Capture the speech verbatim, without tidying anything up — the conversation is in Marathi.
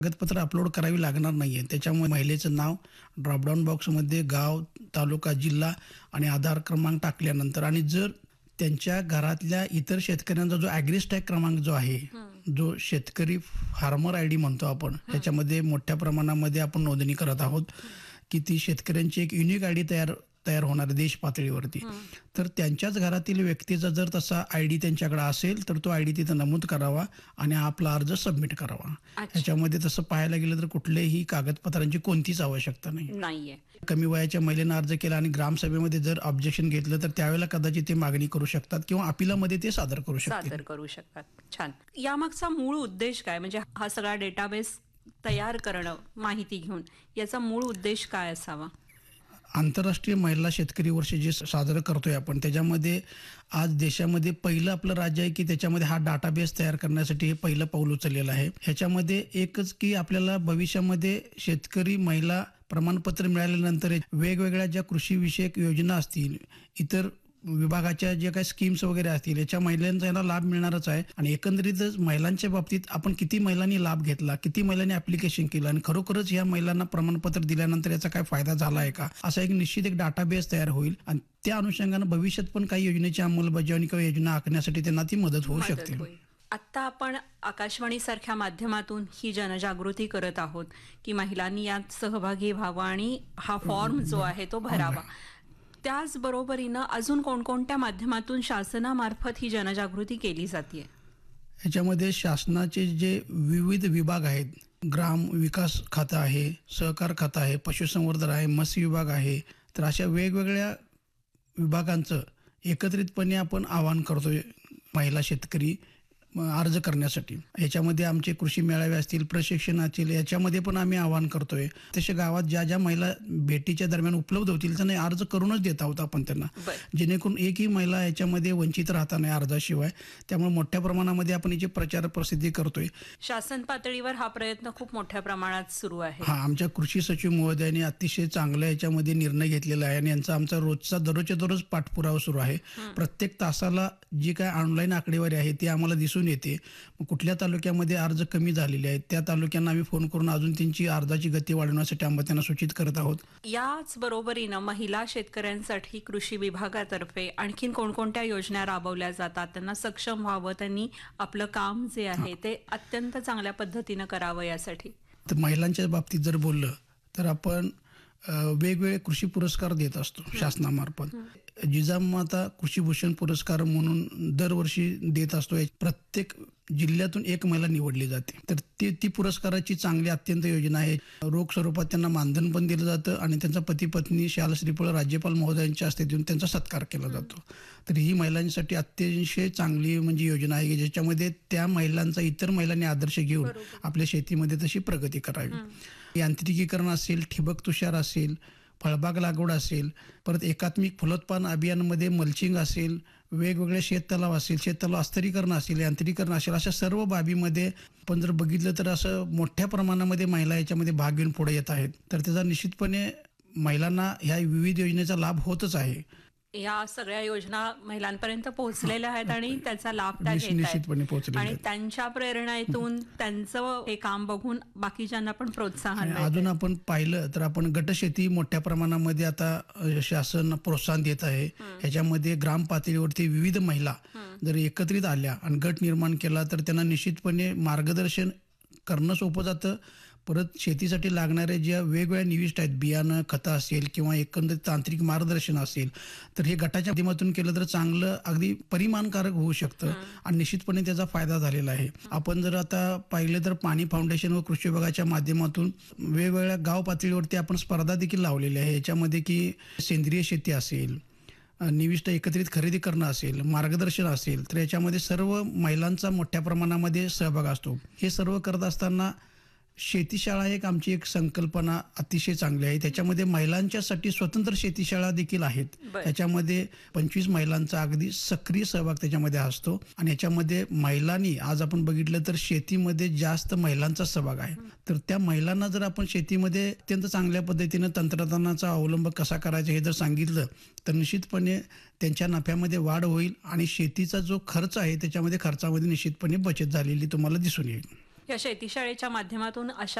कागदपत्र अपलोड करावी लागणार नाहीये. त्याच्यामुळे महिलेचं नाव ड्रॉपडाऊन बॉक्समध्ये गाव, तालुका, जिल्हा आणि आधार क्रमांक टाकल्यानंतर आणि जर त्यांच्या घरातल्या इतर शेतकऱ्यांचा जो ॲग्रीस्टॅग क्रमांक जो आहे, जो शेतकरी फार्मर आय डी म्हणतो आपण, ह्याच्यामध्ये मोठ्या प्रमाणामध्ये आपण नोंदणी करत आहोत की ती शेतकऱ्यांची एक युनिक आय डी तयार तयार होणार आहे देश पातळीवरती. तर त्यांच्याच घरातील व्यक्तीचा जर तसा आय डी त्यांच्याकडे असेल तर तो आय डी तिथं नमूद करावा आणि आपला अर्ज सबमिट करावा. ह्याच्यामध्ये तसं पाहायला गेलं तर कुठल्याही कागदपत्रांची कोणतीच आवश्यकता नाही नाहीये. कमी वयाच्या महिलेनं अर्ज केला आणि ग्रामसभेमध्ये जर ऑब्जेक्शन घेतलं तर त्यावेळेला कदाचित ते मागणी करू शकतात किंवा अपिलामध्ये ते सादर करू शकतात सादर करू शकतात. छान. यामागचा मूळ उद्देश काय, म्हणजे हा सगळा डेटाबेस तयार करणं माहिती घेऊन, याचा मूळ उद्देश काय असावा? आंतरराष्ट्रीय महिला शेतकरी वर्ष जे साजरं करतोय आपण, त्याच्यामध्ये आज देशामध्ये पहिलं आपलं राज्य आहे की त्याच्यामध्ये हा डाटाबेस तयार करण्यासाठी हे पहिलं पाऊल उचललेलं आहे. ह्याच्यामध्ये एकच की आपल्याला भविष्यामध्ये शेतकरी महिला प्रमाणपत्र मिळाल्यानंतर वेगवेगळ्या ज्या कृषीविषयक योजना असतील, इतर विभागाच्या जे काही स्कीम्स वगैरे असतील, याच्या महिलांचा याला लाभ मिळणारच आहे. आणि एकंदरीतच महिलांच्या बाबतीत आपण किती महिलांनी लाभ घेतला, किती महिलांनी ऍप्लिकेशन केलं आणि खरोखरच या महिलांना प्रमाणपत्र दिल्यानंतर याचा काय फायदा झाला आहे का, असा एक निश्चित एक डाटाबेस तयार होईल आणि त्या अनुषंगानं भविष्यात पण काही योजनेची अंमलबजावणी किंवा योजना आखण्यासाठी त्यांना ती मदत होऊ शकते. आता आपण आकाशवाणी सारख्या माध्यमातून ही जनजागृती करत आहोत की महिलांनी यात सहभागी व्हावं आणि हा फॉर्म जो आहे तो भरावा. त्याचबरोबरीनं अजून कोणकोणत्या माध्यमातून शासनामार्फत ही जनजागृती केली जाते? ह्याच्यामध्ये शासनाचे जे विविध विभाग आहेत, ग्राम विकास खातं आहे, सहकार खातं आहे, पशुसंवर्धन आहे, मत्स्य विभाग आहे, तर अशा वेगवेगळ्या विभागांचं एकत्रितपणे आपण आवाहन करतोय महिला शेतकरी अर्ज करण्यासाठी. ह्याच्यामध्ये आमचे कृषी मेळावे असतील, प्रशिक्षण असतील, याच्यामध्ये पण आम्ही आवाहन करतोय. तसे गावात ज्या ज्या महिला भेटीच्या दरम्यान उपलब्ध होतील त्यांना अर्ज करूनच देत आहोत आपण त्यांना, जेणेकरून एकही महिला याच्यामध्ये वंचित राहता नाही अर्जाशिवाय. त्यामुळे मोठ्या प्रमाणामध्ये आपण याची प्रचार प्रसिद्धी करतोय. शासन पातळीवर हा प्रयत्न खूप मोठ्या प्रमाणात सुरू आहे. हा, आमच्या कृषी सचिव महोदयांनी अतिशय चांगला याच्यामध्ये निर्णय घेतलेला आहे आणि यांचा आमचा रोजचा दररोजच्या दररोज पाठपुरावा सुरू आहे. प्रत्येक तासाला जी काय ऑनलाईन आकडेवारी आहे ती आम्हाला दिसून येते. कुठल्या तालुक्यामध्ये अर्ज कमी झालेले आहेत त्या तालुक्यांना आम्ही फोन करून अजून त्यांची अर्जाची गती वाढवण्यासाठी आम्ही त्यांना सूचित करत आहोत. याच बरोबरीनं महिला शेतकऱ्यांसाठी कृषी विभागातर्फे आणखीन कोणकोणत्या योजना राबवल्या जातात, त्यांना सक्षम व्हावं, त्यांनी आपलं काम जे आहे ते अत्यंत चांगल्या पद्धतीनं करावं यासाठी? तर महिलांच्या बाबतीत जर बोललं तर आपण वेगवेगळे कृषी पुरस्कार देत असतो शासनामार्फत. जिजामाता कृषीभूषण पुरस्कार म्हणून दरवर्षी देत असतो. प्रत्येक जिल्ह्यातून एक महिला निवडली जाते, तर ती ती पुरस्काराची चांगली अत्यंत योजना आहे. रोख स्वरूपात त्यांना मानधन पण दिलं जातं आणि त्यांचा पती पत्नी शाल श्रीफळ राज्यपाल महोदयांच्या हस्ते देऊन त्यांचा सत्कार केला जातो. तर ही महिलांसाठी अतिशय चांगली म्हणजे योजना आहे की ज्याच्यामध्ये त्या महिलांचा इतर महिलांनी आदर्श घेऊन आपल्या शेतीमध्ये तशी प्रगती करावी. यांत्रिकीकरण असेल, ठिबक तुषार असेल, फळबाग लागवड असेल, परत एकात्मिक फलोत्पादन अभियानामध्ये मल्चिंग असेल, वेगवेगळे शेततलाव असेल, शेततलाव अस्तरीकरण असेल, यांत्रिकीकरण असेल, अशा सर्व बाबीमध्ये आपण जर बघितलं तर असं मोठ्या प्रमाणामध्ये महिला याच्यामध्ये भाग घेऊन पुढे येत आहेत. तर त्याचा निश्चितपणे महिलांना ह्या विविध योजनेचा लाभ होतच आहे. या सगळ्या योजना महिलांपर्यंत पोहोचलेल्या आहेत आणि त्याचा लाभ त्या घेत आहेत आणि त्यांच्या प्रेरणेतून त्यांचं हे काम बघून बाकीच्यांना पण प्रोत्साहन. अजून आपण पाहिलं तर आपण गटशेती मोठ्या प्रमाणामध्ये आता शासन प्रोत्साहन देत आहे. ह्याच्यामध्ये ग्राम पातळीवरती विविध महिला जर एकत्रित आल्या आणि गट निर्माण केला तर त्यांना निश्चितपणे मार्गदर्शन करणं सोपं जातं. परत शेतीसाठी लागणारे ज्या वेगवेगळ्या निविष्ट आहेत, बियाणं, खतं असेल किंवा एकंदरीत तांत्रिक मार्गदर्शन असेल, तर हे गटाच्या माध्यमातून केलं तर चांगलं अगदी परिमाणकारक होऊ शकतं आणि निश्चितपणे त्याचा फायदा झालेला आहे. आपण जर आता पाहिलं तर पाणी फाउंडेशन व कृषी विभागाच्या माध्यमातून वेगवेगळ्या गाव पातळीवरती आपण स्पर्धा देखील लावलेल्या आहे. याच्यामध्ये की सेंद्रिय शेती असेल, निविष्ट एकत्रित खरेदी करणं असेल, मार्गदर्शन असेल, तर याच्यामध्ये सर्व महिलांचा मोठ्या प्रमाणामध्ये सहभाग असतो. हे सर्व करत असताना शेतीशाळा एक आमची एक संकल्पना अतिशय चांगली आहे. त्याच्यामध्ये महिलांच्यासाठी स्वतंत्र शेतीशाळा देखील आहेत. त्याच्यामध्ये पंचवीस महिलांचा अगदी सक्रिय सहभाग त्याच्यामध्ये असतो आणि याच्यामध्ये महिलांनी आज आपण बघितलं तर शेतीमध्ये जास्त महिलांचा सहभाग आहे. तर त्या महिलांना जर आपण शेतीमध्ये अत्यंत चांगल्या पद्धतीनं तंत्रज्ञानाचा अवलंब कसा करायचा हे जर सांगितलं तर निश्चितपणे त्यांच्या नफ्यामध्ये वाढ होईल आणि शेतीचा जो खर्च आहे त्याच्यामध्ये खर्चामध्ये निश्चितपणे बचत झालेली तुम्हाला दिसून येईल. या शेतीशाळेच्या माध्यमातून अशा